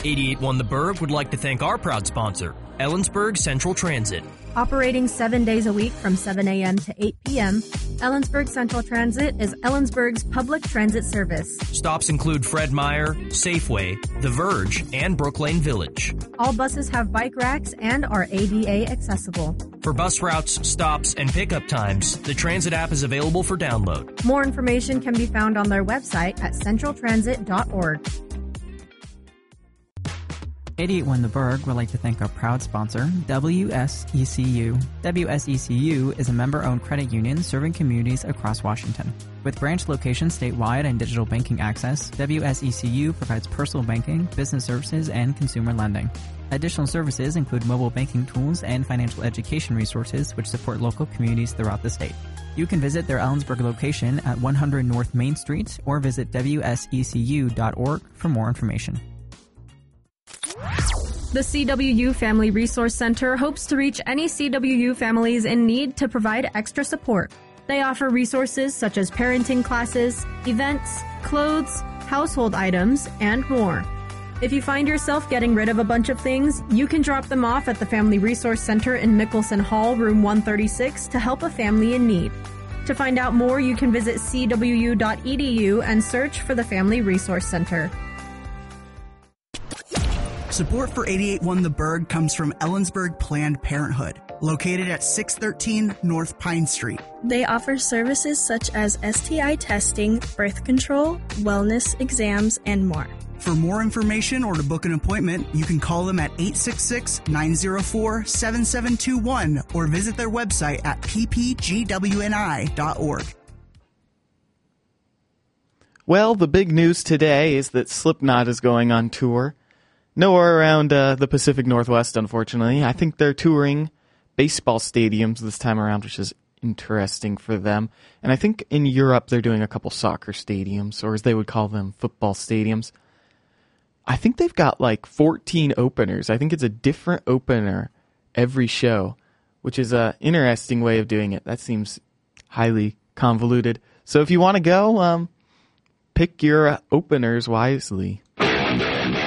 88.1 The Berg would like to thank our proud sponsor, Ellensburg Central Transit. Operating 7 days a week from 7 a.m. to 8 p.m., Ellensburg Central Transit is Ellensburg's public transit service. Stops include Fred Meyer, Safeway, The Verge, and Brooklane Village. All buses have bike racks and are ADA accessible. For bus routes, stops, and pickup times, the transit app is available for download. More information can be found on their website at centraltransit.org. 88.1 The Berg would like to thank our proud sponsor, WSECU. WSECU is a member-owned credit union serving communities across Washington. With branch locations statewide and digital banking access, WSECU provides personal banking, business services, and consumer lending. Additional services include mobile banking tools and financial education resources which support local communities throughout the state. You can visit their Ellensburg location at 100 North Main Street or visit WSECU.org for more information. The CWU Family Resource Center hopes to reach any CWU families in need to provide extra support. They offer resources such as parenting classes, events, clothes, household items, and more. If you find yourself getting rid of a bunch of things, you can drop them off at the Family Resource Center in Mickelson Hall, room 136, to help a family in need. To find out more, you can visit cwu.edu and search for the Family Resource Center. Support for 88.1 The Berg comes from Ellensburg Planned Parenthood, located at 613 North Pine Street. They offer services such as STI testing, birth control, wellness exams, and more. For more information or to book an appointment, you can call them at 866-904-7721 or visit their website at ppgwni.org. Well, the big news today is that Slipknot is going on tour. Nowhere around the Pacific Northwest, unfortunately. I think they're touring baseball stadiums this time around, which is interesting for them. And I think in Europe they're doing a couple soccer stadiums, or as they would call them, football stadiums. I think they've got like 14 openers. I think it's a different opener every show, which is an interesting way of doing it. That seems highly convoluted. So if you want to go, pick your openers wisely.